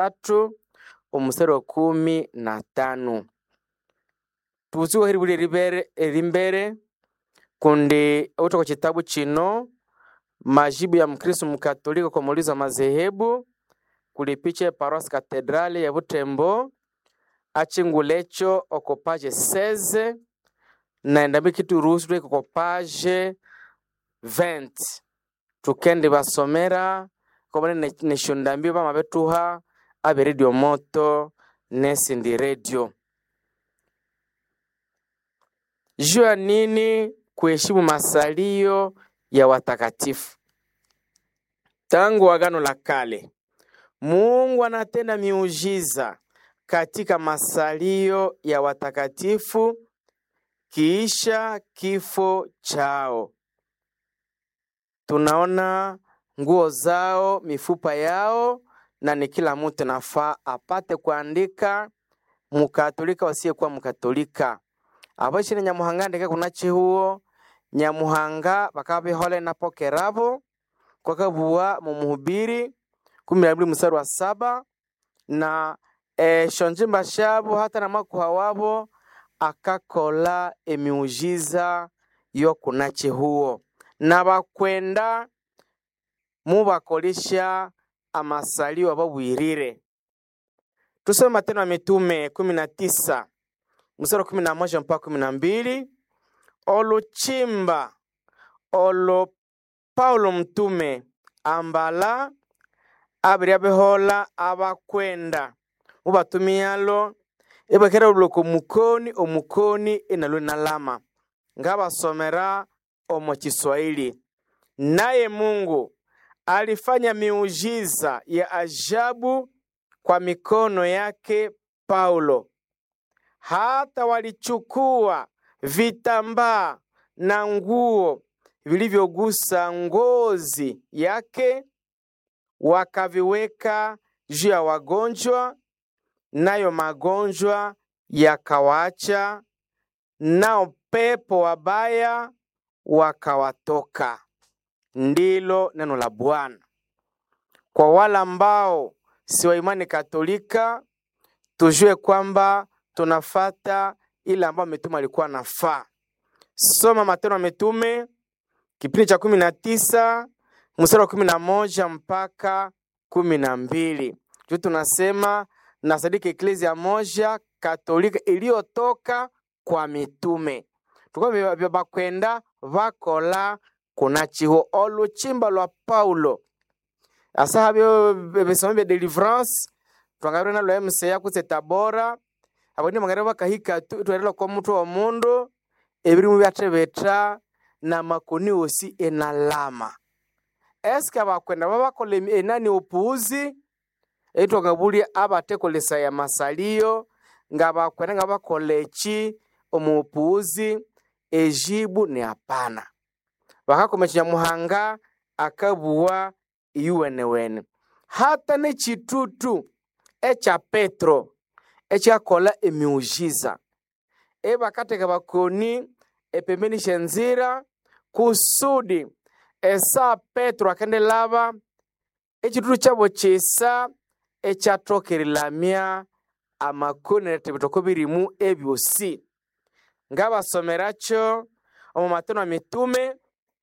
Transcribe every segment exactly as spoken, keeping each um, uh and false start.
tatu omusero wa kumi na tano. Tuziwa hili buli ribere rimbere kundi auto kwa kitabu chino majibu ya Mkristo Mkatolika kwa muulizo madhehebu kulipiche Paroisse Cathedrale ya Butembo achingulecho oko page seize na endambi kitu ruswe kwa page vingt. Tukende basomera kwa bane neshundambi ba mabetuha abe radio moto nesindi radio. Jua nini kuheshimu masalio ya watakatifu? Tangu Agano la Kale Mungu anatenda miujiza katika masalio ya watakatifu kiisha kifo chao. Tunaona nguo zao, mifupa yao, na ni kila mtu nafaa apate kuandika, Mkatolika wasiye kuwa Mkatolika. Abashi ni Nyamuhanga ndeke kunachi huo, Nyamuhanga bakabe hole na pokerabo, kwa kabuwa mumuhubiri, kumi na mbili mstari wa saba, na e, shonjimba shabu hata na makuha wabo, akakola emiujiza yo kunachi huo. Na bakwenda mubakolisha amasalio ababwirire. Tusome Matendo ya Mitume kumi na tisa mstari kumi na moja mpaka kumi na mbili. Oluchimba olo Paulo mtume ambala abiriabehola abakwenda mubatumiyalo ebakera uloko mukoni omukoni enalo nalama ngabasomera omo Kiswahili. Naye Mungu alifanya miujiza ya ajabu kwa mikono yake Paulo. Hata walichukua vitambaa na nguo vilivyogusa ngozi yake wakaviweka juu ya wagonjwa, nayo magonjwa yakawaacha, nao pepo wabaya wakawatoka. Ndilo neno la Bwana. Kwa wale ambao si wa imani Katolika, tujue kwamba tunafata ile ambayo mitume alikuwa nafaa. Soma Matendo ya Mitume kipindi cha kumi na tisa mstari wa kumi na moja mpaka kumi na mbili. Tu tunasema na sadiki eklezia moja Katolika iliyotoka kwa mitume. Tukwa bakwenda vakola kunachiho oluchimba lwa Paulo. Asa habyo besombe deliverance twangabira na lwa M C ya kutse Tabora. Abandi mangare bakahika twerela kwa mtu wa mundu ebiri mu byatebeta na makoni osi enalama. Eska bakwenda babakole enani opuuzi eto ngabuli abatekolesa ya masalio ngabakwenda ngabakolechi omupuuzi. Ejibu ni hapana. Bakakomecha Nyamuhanga akabuwa iwenewene. Hata ne chitutu echa Petro echa kola emiujiza eba kateka bakoni epembeni shenzira kusudi esa Petro akende lava echitutu chabo chesa echa tokerilamia amakoni netebitoko birimu ebyosi. Ngaba someracho omu Matendo ya Mitume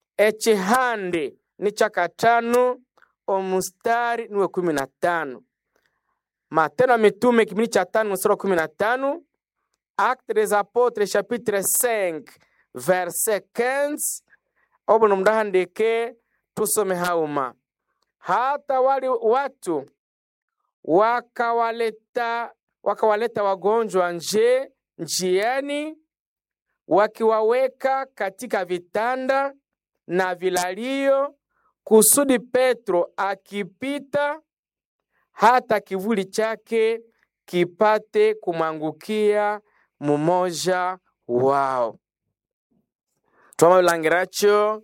echihande ni chakatano omustari niwe kumi na tano. Matendo ya Mitume kipindi cha tano mstari kumi na tano. Actes des Apôtres chapitre cinq verset quinze. Obo nomdahandike tusome hauma. Hata wali watu wakawaleta wakawaleta wagonjwa nje njiani, wakiwaweka katika vitanda na vilalio, kusudi Petro akipita hata kivuli chake kipate kumwangukia mmoja wao. Twama langiracho